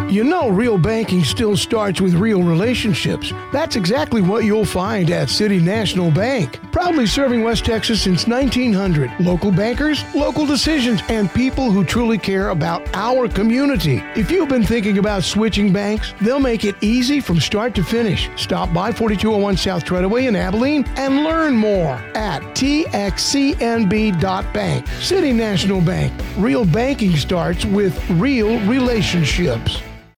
You know, real banking still starts with real relationships. That's exactly what you'll find at City National Bank. Proudly serving West Texas since 1900. Local bankers, local decisions, and people who truly care about our community. If you've been thinking about switching banks, they'll make it easy from start to finish. Stop by 4201 South Treadaway in Abilene and learn more at txcnb.bank. City National Bank. Real banking starts with real relationships.